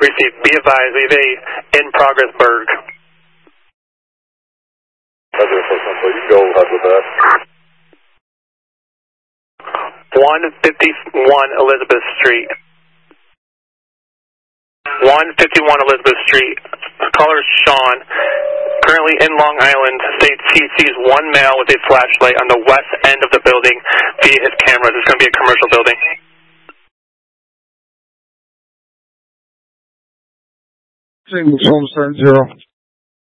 Received. Be advised, we have a in-progress berg. You go ahead with that. 151 Elizabeth Street. 151 Elizabeth Street. Caller Sean. Currently in Long Island. States he sees one male with a flashlight on the west end of the building via his cameras. It's going to be a commercial building. Homestead 0.